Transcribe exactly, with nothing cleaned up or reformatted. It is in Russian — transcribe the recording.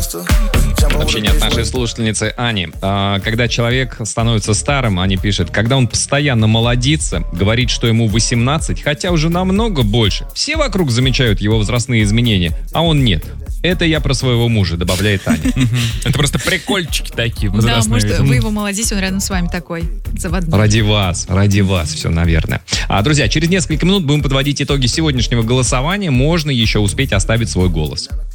Сообщение от нашей слушательницы Ани. А, когда человек становится старым, Аня пишет, когда он постоянно молодится, говорит, что ему восемнадцать, хотя уже намного больше. Все вокруг замечают его возрастные изменения, а он нет. Это я про своего мужа, добавляет Аня. Это просто прикольчики такие Да, возрастные. может, вы его молодите, он рядом с вами такой, заводной. Ради вас, ради вас, все, наверное. А, друзья, через несколько минут будем подводить итоги сегодняшнего голосования. Можно еще успеть оставить свой голос.